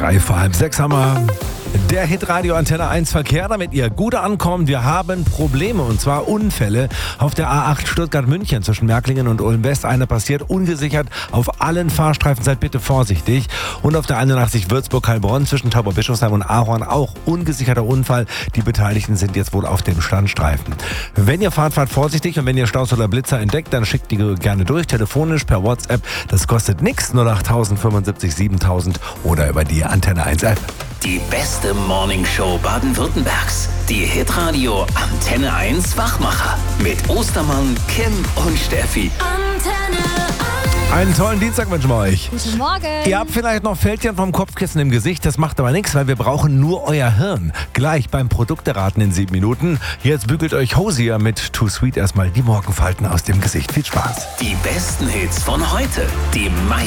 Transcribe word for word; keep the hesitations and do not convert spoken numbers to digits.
Drei vor halb sechs haben wir der Hitradio Antenne eins Verkehr, damit ihr gut ankommt. Wir haben Probleme, und zwar Unfälle auf der A acht Stuttgart-München zwischen Märklingen und Ulm-West. Eine passiert ungesichert auf allen Fahrstreifen. Seid bitte vorsichtig. Und auf der einundachtzig Würzburg-Heilbronn zwischen Tauberbischofsheim und Ahorn auch ungesicherter Unfall. Die Beteiligten sind jetzt wohl auf dem Standstreifen. Wenn ihr fahrt, fahrt vorsichtig, und wenn ihr Staus oder Blitzer entdeckt, dann schickt die gerne durch, telefonisch, per WhatsApp. Das kostet nichts, null acht null null fünfundsiebzig siebentausend oder über die Antenne eins App. Die beste Morningshow Baden-Württembergs. Die Hitradio Antenne eins Wachmacher. Mit Ostermann, Kim und Steffi. Antenne eins. Einen tollen Dienstag wünschen wir euch. Guten Morgen. Ihr habt vielleicht noch Fältchen vom Kopfkissen im Gesicht. Das macht aber nichts, weil wir brauchen nur euer Hirn. Gleich beim Produkteraten in sieben Minuten. Jetzt bügelt euch Hosier mit Too Sweet erstmal die Morgenfalten aus dem Gesicht. Viel Spaß. Die besten Hits von heute. Die